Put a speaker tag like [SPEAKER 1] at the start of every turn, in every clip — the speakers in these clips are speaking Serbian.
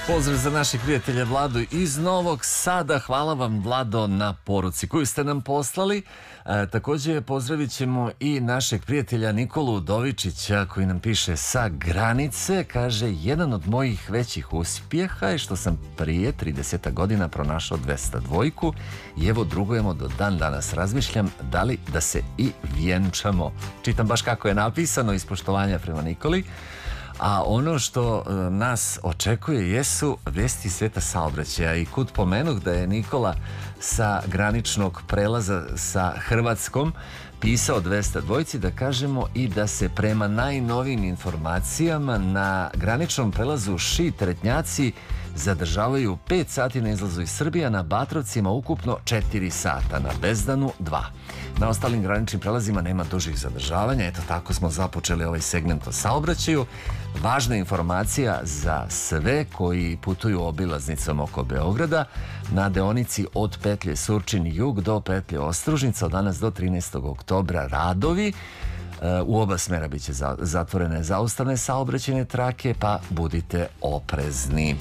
[SPEAKER 1] Pozdrav za naših prijatelja Vladu iz Novog Sada. Hvala vam, Vlado, na poruci koju ste nam poslali. Također pozdravit ćemo i našeg prijatelja Nikolu Udovičića koji nam piše sa granice. Kaže, jedan od mojih većih uspjeha je što sam prije 30 godina pronašao 202 i evo drugujemo do dan danas. Razmišljam da li da se i vjenčamo. Čitam baš kako je napisano iz poštovanja prema Nikoli. A ono što nas očekuje jesu vijesti sveta saobraćaja i kud pomenuh da je Nikola sa graničnog prelaza sa Hrvatskom pisao 202 da kažemo i da se prema najnovijim informacijama na graničnom prelazu Ši-Teretnjaci zadržavaju 5 sati na izlazu iz Srbije, na Batrovcima ukupno 4 sata, na Bezdanu 2. Na ostalim graničnim prelazima nema dužih zadržavanja. Eto, tako smo započeli ovaj segment o saobraćaju. Važna informacija za sve koji putuju obilaznicom oko Beograda na deonici od petlje Surčin jug do petlje Ostružnica od danas do 13. oktobra radovi. U oba smera bit će zatvorene zaustavne saobraćajne trake, pa budite oprezni.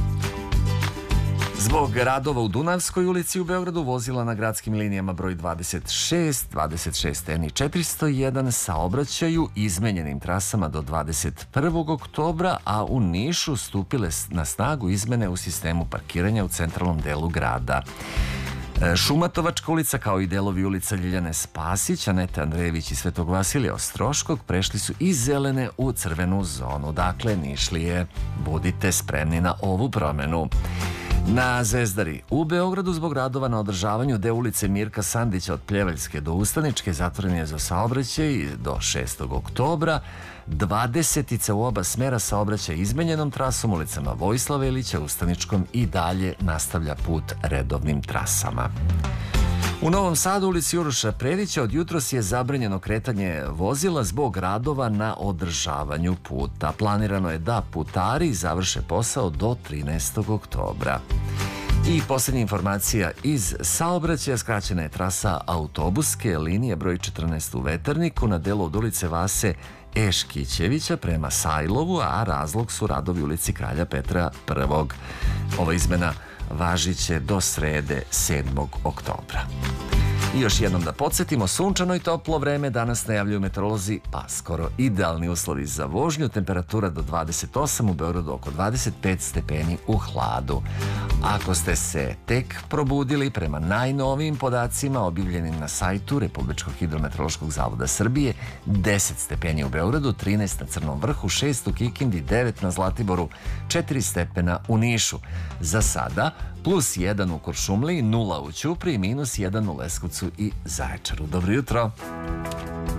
[SPEAKER 1] Zbog radova u Dunavskoj ulici u Beogradu vozila na gradskim linijama broj 26, 26N i 401 saobraćaju izmenjenim trasama do 21. oktobra, a u Nišu stupile na snagu izmene u sistemu parkiranja u centralnom delu grada. Šumatovačka ulica kao i delovi ulica Ljiljane Spasić, Anete Andrejević i Svetog Vasilija Ostroškog prešli su iz zelene u crvenu zonu. Dakle, Nišlije, budite spremni na ovu promjenu. Na Zvezdari u Beogradu zbog radova na održavanju deo ulice Mirka Sandića od Pljevaljske do Ustaničke zatvoren je za saobraćaj do 6. oktobra. 20 u oba smera saobraćaj izmenjenom trasom ulicama Vojislava Ilića, Ustaničkom i dalje nastavlja put redovnim trasama. U Novom Sadu ulici Uroša Predića od jutros je zabranjeno kretanje vozila zbog radova na održavanju puta. Planirano je da putari završe posao do 13. oktobra. I posljednja informacija iz saobraćaja, skraćena je trasa autobuske linije broj 14 u Veterniku na delu od ulice Vase Eškićevića prema Sajlovu, a razlog su radovi ulici Kralja Petra I. Ova izmena važit će do srede 7. oktobra. I još jednom da podsjetimo, sunčano i toplo vreme danas najavljuju meteorolozi, pa skoro idealni uslovi za vožnju, temperatura do 28, u Beogradu oko 25 stepeni u hladu. Ako ste se tek probudili, prema najnovijim podacima objavljenim na sajtu Republičkog hidrometeorološkog zavoda Srbije, 10 stepeni u Beogradu, 13 na Crnom vrhu, 6 u Kikindi, 9 na Zlatiboru, 4 stepena u Nišu. Za sada plus 1 u Kuršumliji, 0 u Ćupriji, minus 1 u Leskovcu i Zaječaru. Dobro jutro!